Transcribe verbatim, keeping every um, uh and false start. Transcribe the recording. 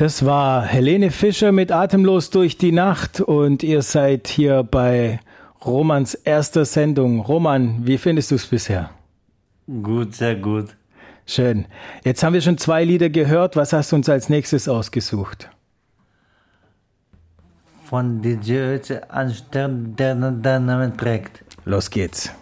Das war Helene Fischer mit Atemlos durch die Nacht und ihr seid hier bei Romans erster Sendung. Roman, wie findest du es bisher? Gut, sehr gut. Schön. Jetzt haben wir schon zwei Lieder gehört. Was hast du uns als nächstes ausgesucht? Von D J Ötzi, ein Stern, der den Namen trägt. Los geht's.